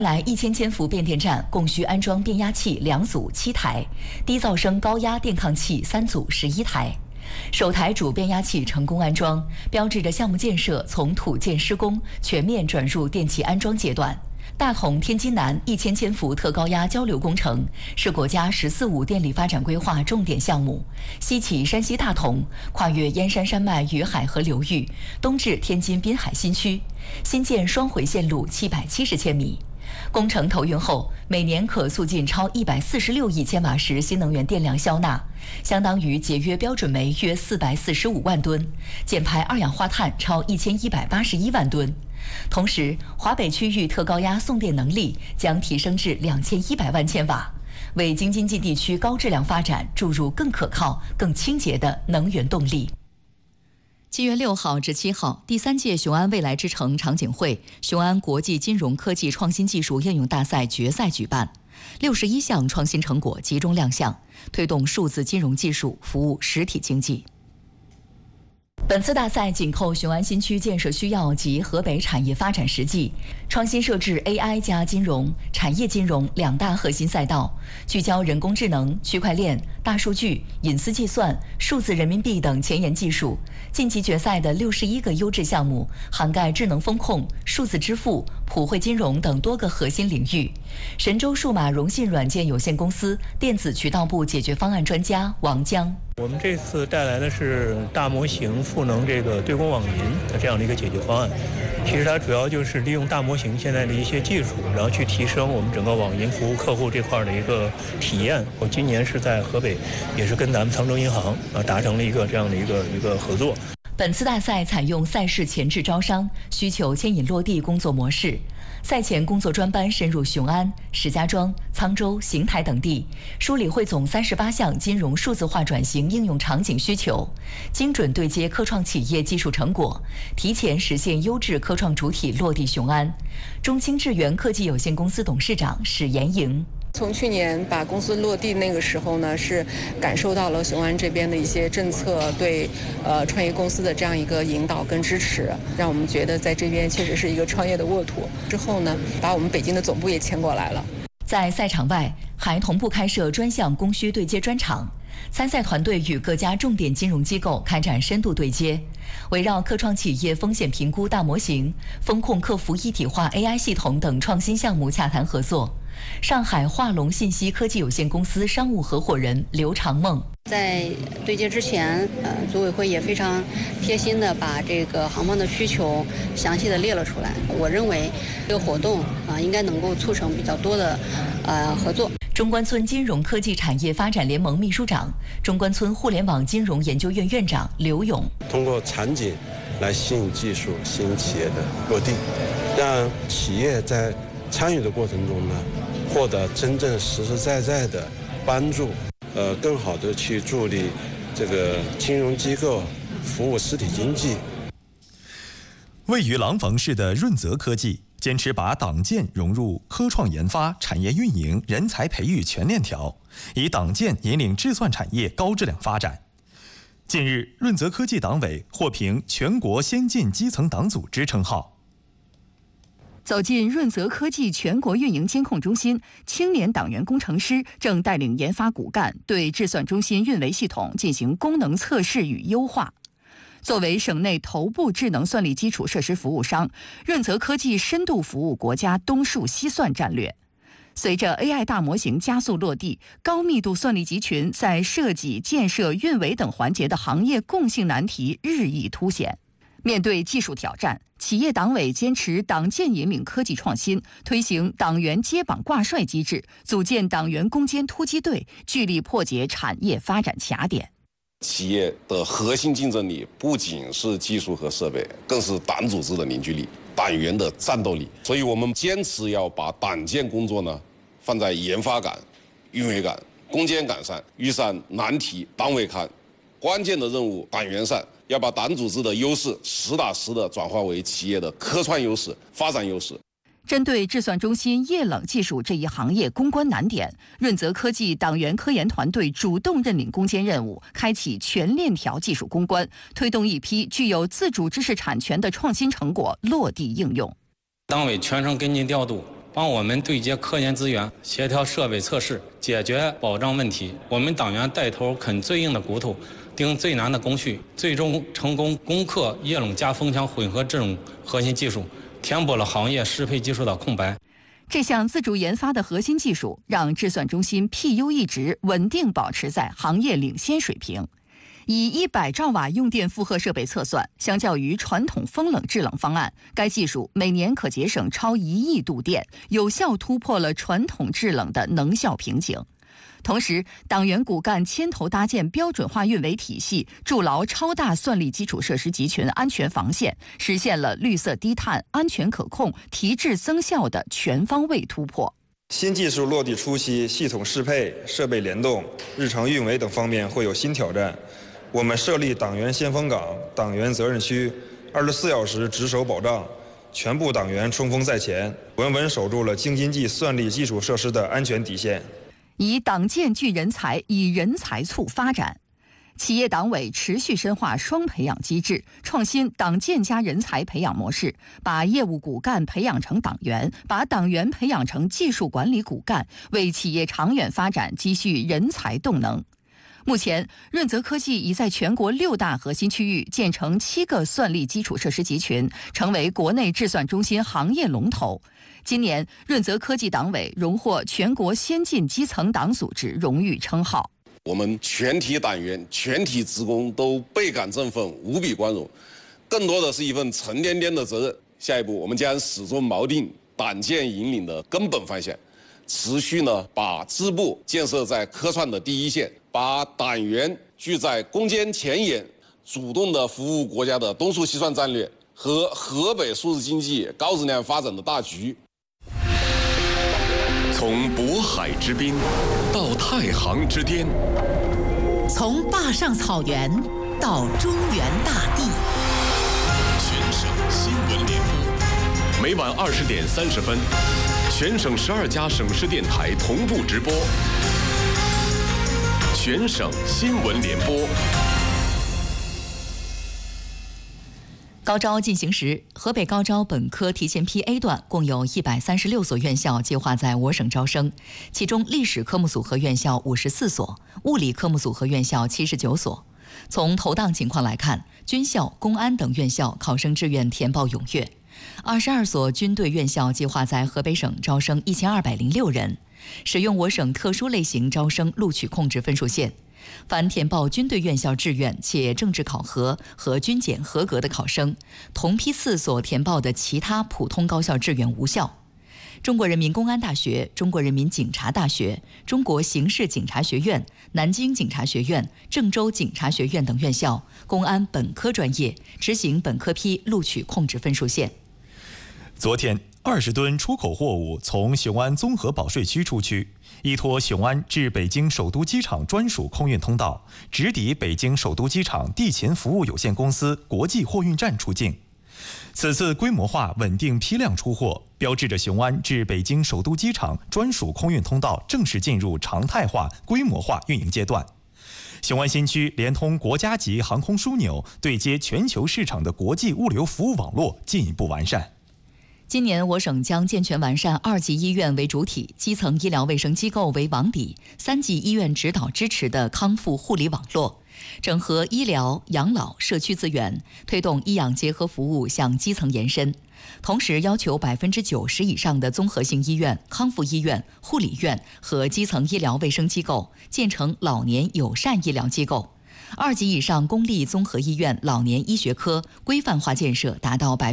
来1000千伏变电站共需安装变压器2组7台，低噪声高压电抗器3组11台。首台主变压器成功安装，标志着项目建设从土建施工全面转入电气安装阶段。大同天津南1000千伏特高压交流工程是国家“14·5”电力发展规划重点项目，西起山西大同，跨越燕山山脉与海河流域，东至天津滨海新区，新建双回线路770千米。工程投运后，每年可促进超146亿千瓦时新能源电量消纳，相当于节约标准煤约445万吨，减排二氧化碳超1181万吨。同时，华北区域特高压送电能力将提升至2100万千瓦，为京津冀地区高质量发展注入更可靠、更清洁的能源动力。7月6号至7号，第3届雄安未来之城场景会雄安国际金融科技创新技术应用大赛决赛举办，61项创新成果集中亮相，推动数字金融技术服务实体经济。本次大赛紧扣雄安新区建设需要及河北产业发展实际，创新设置 AI 加金融、产业金融2大核心赛道，聚焦人工智能、区块链、大数据、隐私计算、数字人民币等前沿技术。晋级决赛的61个优质项目，涵盖智能风控、数字支付、普惠金融等多个核心领域。神州数码融信软件有限公司电子渠道部解决方案专家王江。 我们这次带来的是大模型赋能这个对公网银的这样的一个解决方案。其实它主要就是利用大模型现在的一些技术，然后去提升我们整个网银服务客户这块的一个体验。我今年是在河北，也是跟咱们沧州银行达成了一个这样的一个合作。 本次大赛采用赛事前置招商、需求牵引落地工作模式。赛前工作专班深入雄安、石家庄、沧州、邢台等地，梳理汇总38项金融数字化转型应用场景需求，精准对接科创企业技术成果，提前实现优质科创主体落地雄安。中青智源科技有限公司董事长史延莹。 从去年把公司落地那个时候呢，是感受到了雄安这边的一些政策对创业公司的这样一个引导跟支持，让我们觉得在这边确实是一个创业的沃土。之后呢，把我们北京的总部也迁过来了。 在赛场外，还同步开设专项供需对接专场。参赛团队与各家重点金融机构开展深度对接，围绕科创企业风险评估大模型、风控客服一体化 AI 系统等创新项目洽谈合作。上海华龙信息科技有限公司商务合伙人刘长梦。 在对接之前，组委会也非常贴心的把这个航方的需求详细的列了出来。我认为这个活动应该能够促成比较多的合作。 中关村金融科技产业发展联盟秘书长、中关村互联网金融研究院院长刘勇。 通过场景来吸引技术、吸引企业的落地，让企业在参与的过程中呢，获得真正实实在在的帮助，更好的去助力这个金融机构服务实体经济。 位于廊坊市的润泽科技坚持把党建融入科创研发、产业运营、人才培育全链条，以党建引领智算产业高质量发展。近日，润泽科技党委获评全国先进基层党组织称号。 走进润泽科技全国运营监控中心，青年党员工程师正带领研发骨干对智算中心运维系统进行功能测试与优化。作为省内头部智能算力基础设施服务商，润泽科技深度服务国家东数西算战略。随着 AI 大模型加速落地，高密度算力集群在设计、建设、运维等环节的行业共性难题日益凸显。面对技术挑战，企业党委坚持党建引领科技创新，推行党员接榜挂帅机制，组建党员攻坚突击队，聚力破解产业发展卡点。 企业的核心竞争力不仅是技术和设备，更是党组织的凝聚力、党员的战斗力。所以我们坚持要把党建工作呢放在研发岗、运维岗、攻坚岗上，遇上难题党委看，关键的任务党员上，要把党组织的优势实打实的转化为企业的科创优势、发展优势。 针对智算中心液冷技术这一行业攻关难点，润泽科技党员科研团队主动认领攻坚任务，开启全链条技术攻关，推动一批具有自主知识产权的创新成果落地应用。 党委全程跟进调度， 帮我们对接科研资源，协调设备测试，解决保障问题。我们党员带头啃最硬的骨头，盯最难的工序，最终成功攻克液冷加风枪混合这种核心技术，填补了行业适配技术的空白。 这项自主研发的核心技术，让制算中心 PU 值稳定保持在行业领先水平。以100兆瓦用电负荷设备测算，相较于传统风冷制冷方案，该技术每年可节省超1亿度电，有效突破了传统制冷的能效瓶颈。同时，党员骨干牵头搭建标准化运维体系，筑牢超大算力基础设施集群安全防线，实现了绿色低碳、安全可控、提质增效的全方位突破。 新技术落地初期，系统适配、设备联动、日常运维等方面会有新挑战。我们设立党员先锋岗、党员责任区，24小时值守保障，全部党员冲锋在前，稳稳守住了京津冀算力基础设施的安全底线。 以党建聚人才，以人才促发展。企业党委持续深化双培养机制，创新党建加人才培养模式，把业务骨干培养成党员，把党员培养成技术管理骨干，为企业长远发展积蓄人才动能。目前，润泽科技已在全国6大核心区域建成7个算力基础设施集群，成为国内制算中心行业龙头。今年，润泽科技党委荣获全国先进基层党组织荣誉称号。 我们全体党员、全体职工都倍感振奋，无比光荣，更多的是一份沉甸甸的责任。下一步，我们将始终锚定党建引领的根本方向，持续把支部建设在科创的第一线，把党员聚在攻坚前沿，主动地服务国家的东数西算战略和河北数字经济高质量发展的大局。 从渤海之滨到太行之巅， 从坝上草原到中原大地， 全省新闻联播，每晚20点30分，全省12家省市电台同步直播。全省新闻联播。 高招进行时，河北高招本科提前批 A 段共有136所院校计划在我省招生，其中历史科目组合院校54所，物理科目组合院校79所。从投档情况来看，军校、公安等院校考生志愿填报踊跃。22所军队院校计划在河北省招生1206人，使用我省特殊类型招生录取控制分数线。凡填报军队院校志愿且政治考核和军检合格的考生，同批次所填报的其他普通高校志愿无效。中国人民公安大学、中国人民警察大学、中国刑事警察学院、南京警察学院、郑州警察学院等院校公安本科专业执行本科批录取控制分数线。 昨天，20吨出口货物从雄安综合保税区出区，依托雄安至北京首都机场专属空运通道，直抵北京首都机场地勤服务有限公司国际货运站出境。此次规模化、稳定批量出货，标志着雄安至北京首都机场专属空运通道正式进入常态化、规模化运营阶段。雄安新区连通国家级航空枢纽，对接全球市场的国际物流服务网络进一步完善。 今年我省将健全完善2级医院为主体、基层医疗卫生机构为网底、3级医院指导支持的康复护理网络，整合医疗、养老、社区资源，推动医养结合服务向基层延伸。同时要求90%以上的综合性医院、康复医院、护理院和基层医疗卫生机构建成老年友善医疗机构。2级以上公立综合医院老年医学科规范化建设达到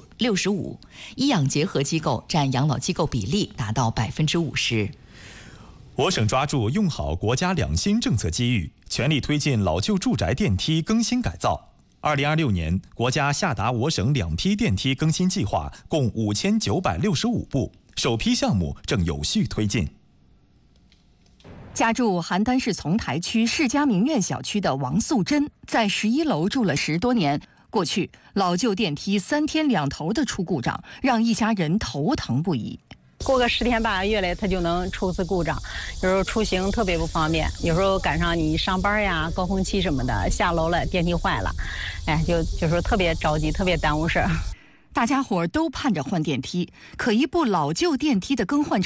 65%，医养结合机构占养老机构比例达到50%。 我省抓住用好国家两新政策机遇，全力推进老旧住宅电梯更新改造。2026年，国家下达我省2批电梯更新计划，共5965部，首批项目正有序推进。 家住邯郸市丛台区世家名苑小区的王素珍，在11楼住了10多年。过去，老旧电梯3天2头的出故障，让一家人头疼不已。 过个10天8个月来，它就能出次故障，有时候出行特别不方便，有时候赶上你上班呀、高峰期什么的，下楼了电梯坏了，就说特别着急，特别耽误事儿。 大家伙都盼着换电梯，可一部老旧电梯的更换